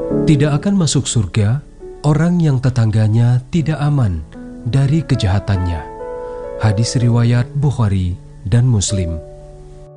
Tidak akan masuk surga orang yang tetangganya tidak aman dari kejahatannya. Hadis riwayat Bukhari dan Muslim.